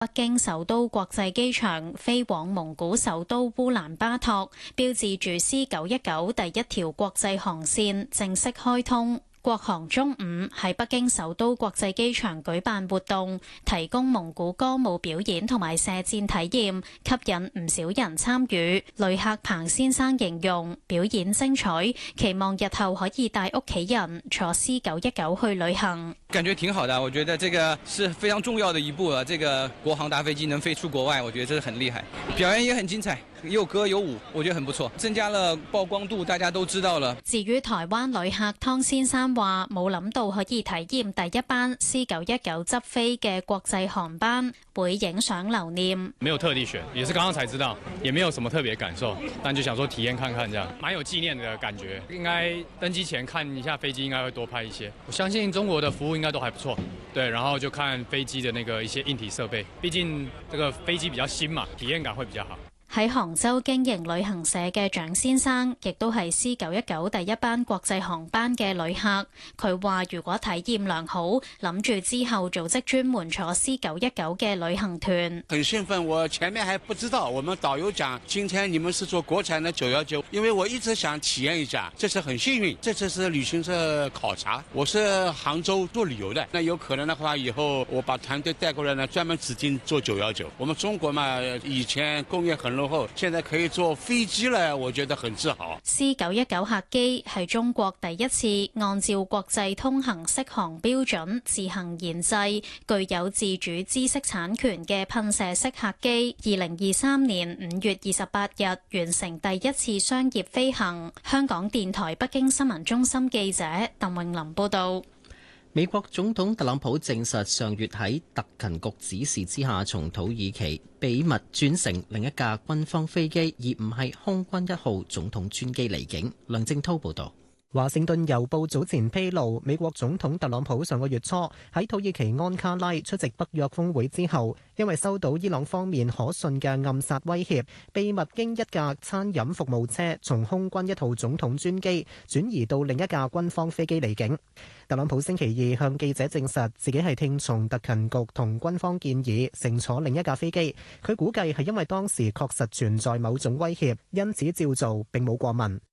北京首都國際機場飛往蒙古首都烏蘭巴托，標誌住 C919第一條國際航線正式開通。國航中午喺北京首都國際機場舉辦活動，提供蒙古歌舞表演同埋射箭體驗，吸引唔少人參與。旅客彭先生形容表演精彩，期望日後可以帶屋企人坐 C919去旅行。 感覺挺好的，我覺得這個是非常重要的一步啊！這個國航大飛機能飛出國外，我覺得這是很厲害，表演也很精彩。有歌有舞，我覺得很不錯，增加了曝光度，大家都知道了。 至於台灣旅客湯先生話，冇諗到可以體驗第一班 C919執飛嘅國際航班，會影相留念。 沒有特地選，也是剛剛才知道，也沒有什麼特別感受，但就想說體驗看看，這樣蠻有紀念的感覺。應該登機前看一下飛機，應該會多拍一些。我相信中國的服務應該都還不錯，對，然後就看飛機的那個一些硬體設備，畢竟這個飛機比較新嘛，體驗感會比較好。 喺杭州經營旅行社嘅蔣先生，亦都係 C919第一班國際航班嘅旅客。佢話：如果體驗良好，諗住之後組織專門坐 C919嘅旅行團。 很興奮，我前面還不知道，我們導遊講，今天你們是坐國產的919，因為我一直想體驗一下，這次很幸運，這次是旅行社考察，我是杭州做旅遊的，那有可能的話，以後我把團隊帶過來呢，專門指定坐919。我們中國嘛，以前工業很落後，現在可以坐飛機了，我覺得很自豪。 C919客機係中國第一次按照國際通行適航標準自行研製、具有自主知識產權嘅噴射式客機。2023年5月28日完成第一次商業飛行。香港電台北京新聞中心記者鄧詠琳報道。 美國總統特朗普證實，上月喺特勤局指示之下，從土耳其秘密轉乘另一架軍方飛機，而唔係空軍1號總統專機離境。梁正濤報道。 華盛頓郵報早前披露，美國總統特朗普上個月初喺土耳其安卡拉出席北約峰會之後，因為收到伊朗方面可信嘅暗殺威脅，秘密經一架餐飲服務車從空軍1號總統專機轉移到另一架軍方飛機離境。特朗普星期二向記者證實，自己係聽從特勤局同軍方建議乘坐另一架飛機。佢估計係因為當時確實存在某種威脅，因此照做並冇過問。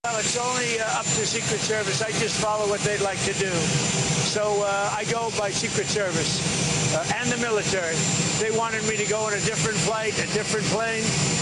Service. I just follow what they'd like to do. So I go by Secret Service and the military. They wanted me to go on a different flight, a different plane,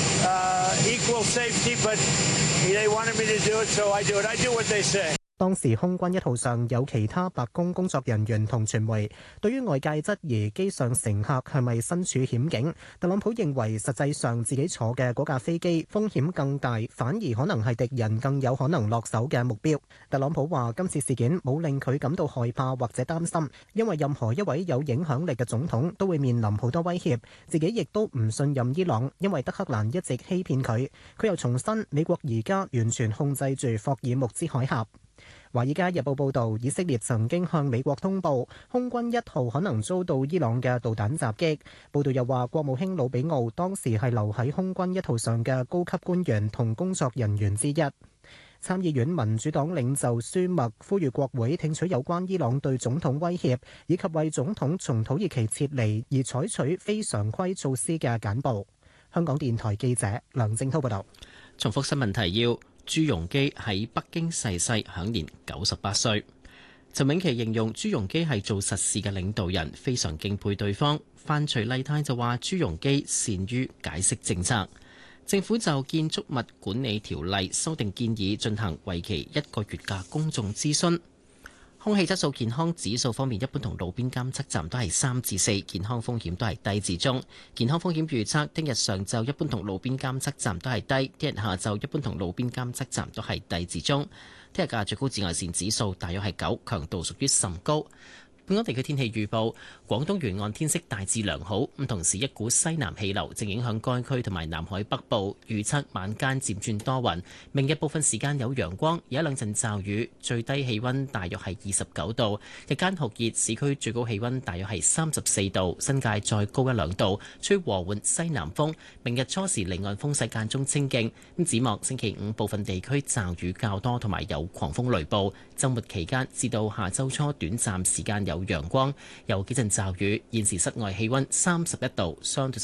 equal safety, but they wanted me to do it, so I do it. I do what they say. 當時空軍1號上有其他白宮工作人員同傳媒，對於外界質疑機上乘客係咪身處險境，特朗普認為實際上自己坐嘅嗰架飛機風險更大，反而可能係敵人更有可能落手嘅目標。特朗普話今次事件冇令佢感到害怕或者擔心，因為任何一位有影響力嘅總統都會面臨好多威脅，自己亦都唔信任伊朗，因為德黑蘭一直欺騙佢。佢又重申美國而家完全控制住霍爾木茲海峽。《華爾街日報》報導，以色列曾經向美國通報空軍1號可能遭到伊朗嘅導彈襲擊。報導又話，國務卿魯比奧當時係留喺空軍1號上嘅高級官員同工作人員之一。參議院民主黨領袖舒默呼籲國會聽取有關伊朗對總統威脅以及為總統從土耳其撤離而採取非常規措施嘅簡報。香港電台記者梁正滔報導。 重複新聞提要。朱鎔基喺北京逝世，享年98歲。陳永琪形容朱鎔基係做實事嘅領導人，非常敬佩對方。范徐麗泰就話朱鎔基善於解釋政策。政府就建築物管理條例修訂建議進行為期1個月嘅公眾諮詢。空氣質素健康指數方面，一般同路邊監測站都係3至4，健康風險都係低至中。健康風險預測，聽日上晝一般同路邊監測站都係低，聽日下晝一般同路邊監測站都係低至中。聽日嘅最高紫外線指數大約係9，強度屬於甚高。本港地區天氣預報，廣東沿岸天色大致良好，咁同時一股西南氣流正影響該區同埋南海北部，預測晚間漸轉多雲，明日部分時間有陽光，有一兩陣驟雨，最低氣温大約係29度，日間酷熱，市區最高氣温大約係34度，新界再高1-2度，吹和緩西南風，明日初時離岸風勢間中清勁，咁展望星期5部分地區驟雨較多同埋有狂風雷暴，週末期間至到下週初短暫時間有有陽光，有幾陣驟雨。現時室外氣溫31度，相對濕